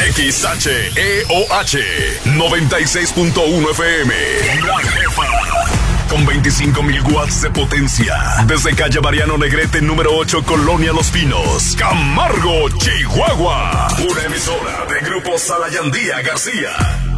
XHEOH 96.1 FM. La Jefa. Con 25.000 watts de potencia. Desde calle Mariano Negrete, número 8, Colonia Los Pinos, Camargo, Chihuahua. Una emisora de Grupo Salayandía García.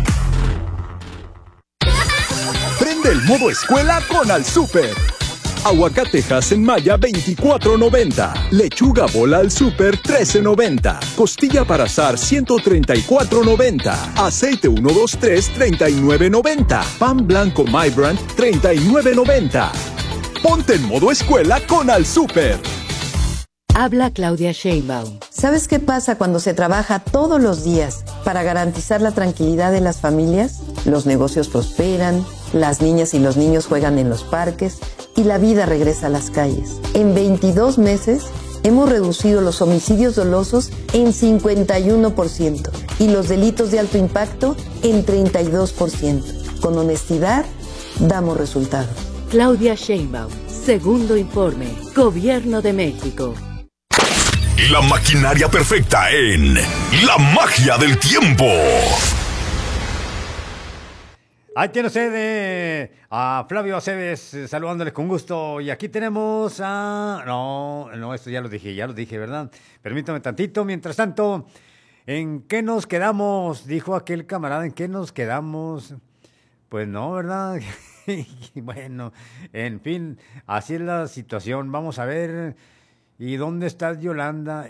Prende el modo escuela con Al Súper. Aguacatejas en malla 24.90. Lechuga bola al súper 13.90. Costilla para asar 134.90. Aceite 123 39.90. Pan blanco My Brand 39.90. Ponte en modo escuela con Al Súper. Habla Claudia Sheinbaum. ¿Sabes qué pasa cuando se trabaja todos los días para garantizar la tranquilidad de las familias? Los negocios prosperan, las niñas y los niños juegan en los parques y la vida regresa a las calles. En 22 meses hemos reducido los homicidios dolosos en 51% y los delitos de alto impacto en 32%. Con honestidad, damos resultados. Claudia Sheinbaum, segundo informe, Gobierno de México. La maquinaria perfecta en La Magia del Tiempo. Ahí tiene usted a Flavio Aceves saludándole con gusto. Y aquí tenemos a... No, esto ya lo dije, ¿verdad? Permítame tantito. Mientras tanto, ¿en qué nos quedamos? Dijo aquel camarada, ¿en qué nos quedamos? Pues no, ¿verdad? Bueno, en fin, así es la situación. Vamos a ver... ¿Y dónde estás, Yolanda?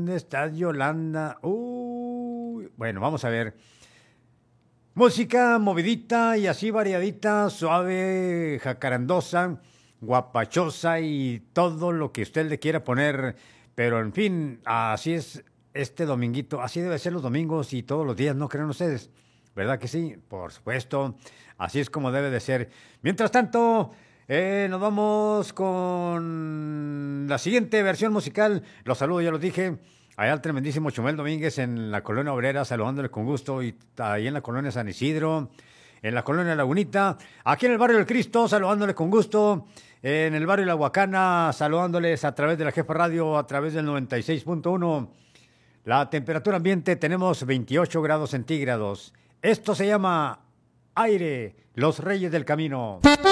Bueno, vamos a ver. Música movidita y así variadita, suave, jacarandosa, guapachosa y todo lo que usted le quiera poner. Pero, en fin, así es este dominguito. Así debe ser los domingos y todos los días, ¿no creen ustedes? ¿Verdad que sí? Por supuesto. Así es como debe de ser. Mientras tanto... nos vamos con la siguiente versión musical. Los saludo, ya los dije. Allá al tremendísimo Chumel Domínguez en la Colonia Obrera, saludándole con gusto. Y ahí en la Colonia San Isidro, en la Colonia Lagunita. Aquí en el Barrio del Cristo, saludándole con gusto. En el Barrio La Huacana, saludándoles a través de la Jefa Radio, a través del 96.1. La temperatura ambiente tenemos 28 grados centígrados. Esto se llama Aire, los Reyes del Camino.